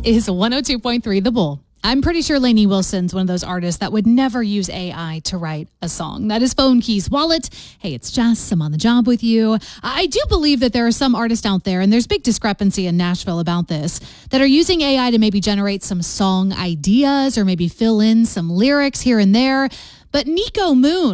is 102.3 The Bull. I'm pretty sure Lainey Wilson's one of those artists that would never use AI to write a song. That is Phone Keys Wallet. Hey, it's Jess. I'm on the job with you. I do believe that there are some artists out there, and there's big discrepancy in Nashville about this, that are using AI to maybe generate some song ideas or maybe fill in some lyrics here and there. But Nico Moon